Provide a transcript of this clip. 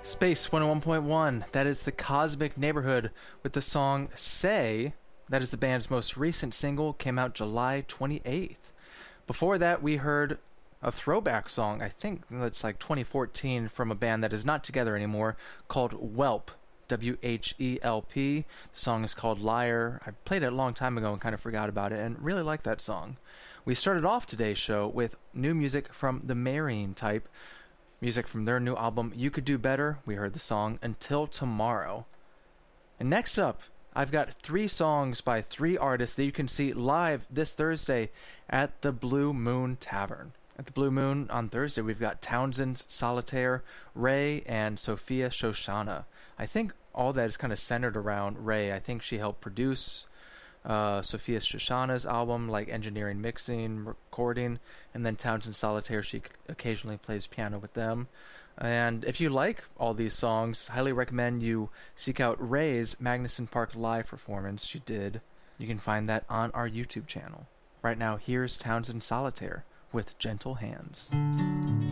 Space 101.1, that is the Cosmic Neighborhood with the song Say. That is the band's most recent single, came out July 28th. Before that, we heard a throwback song, I think that's like 2014, from a band that is not together anymore, called Whelp, W-H-E-L-P. The song is called Liar. I played it a long time ago and kind of forgot about it, and really like that song. We started off today's show with new music from the Marrying Type, music from their new album, You Could Do Better. We heard the song Until Tomorrow. And next up, I've got 3 songs by 3 artists that you can see live this Thursday at the Blue Moon Tavern. At the Blue Moon on Thursday, we've got Townsend Solitaire, Ray, and Sophia Shoshana. I think all that is kind of centered around Ray. I think she helped produce Sophia Shoshana's album, like engineering, mixing, recording, and then Townsend Solitaire, she occasionally plays piano with them. And if you like all these songs, highly recommend you seek out Ray's Magnuson Park live performance she did. You can find that on our YouTube channel. Right now, here's Townsend Solitaire with Gentle Hands.